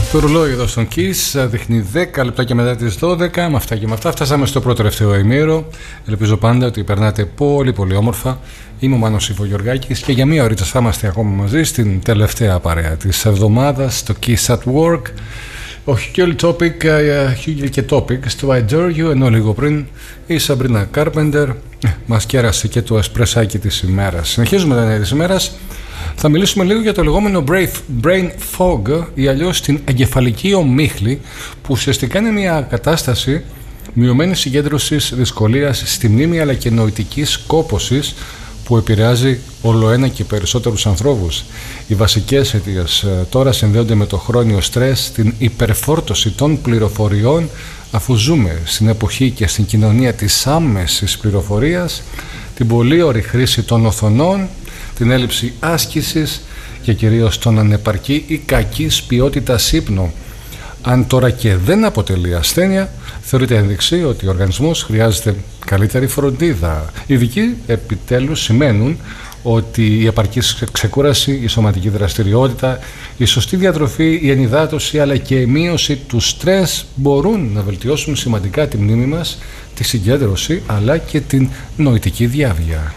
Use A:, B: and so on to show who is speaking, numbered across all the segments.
A: Το ρολόι εδώ στον Kiss δείχνει 10 λεπτά και μετά τις 12. Με αυτά και με αυτά φτάσαμε στο πρώτο τελευταίο ημίρο. Ελπίζω πάντα ότι περνάτε πολύ πολύ όμορφα. Είμαι ο Μάνος Ιβογιοργάκης και για μία ωρίτσα θα είμαστε ακόμα μαζί στην τελευταία παρέα της εβδομάδας στο Kiss at Work. Ο Hugel και Topic στο I Dare You, ενώ λίγο πριν η Sabrina Carpenter μας κέρασε και το εσπρεσάκι της ημέρας. Συνεχίζουμε τα νέα της ημέρας. Θα μιλήσουμε λίγο για το λεγόμενο brain fog ή αλλιώς την εγκεφαλική ομίχλη, που ουσιαστικά είναι μια κατάσταση μειωμένης συγκέντρωσης δυσκολίας στη μνήμη αλλά και νοητικής κόπωσης που επηρεάζει όλο ένα και περισσότερους ανθρώπους. Οι βασικές αιτίες τώρα συνδέονται με το χρόνιο στρες, την υπερφόρτωση των πληροφοριών, αφού ζούμε στην εποχή και στην κοινωνία της άμεσης πληροφορίας, την πολύ ωρή χρήση των οθονών, την έλλειψη άσκησης και κυρίως τον ανεπαρκή ή κακής ποιότητας ύπνο. Αν τώρα και δεν αποτελεί ασθένεια, θεωρείται ένδειξη ότι ο οργανισμός χρειάζεται καλύτερη φροντίδα. Οι ειδικοί επιτέλους σημαίνουν ότι η επαρκής ξεκούραση, η σωματική δραστηριότητα, η σωστή διατροφή, η ενυδάτωση αλλά και η μείωση του στρες μπορούν να βελτιώσουν σημαντικά τη μνήμη μας, τη συγκέντρωση αλλά και την νοητική διάβια.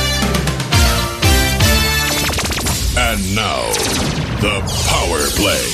B: And now, the Power Play.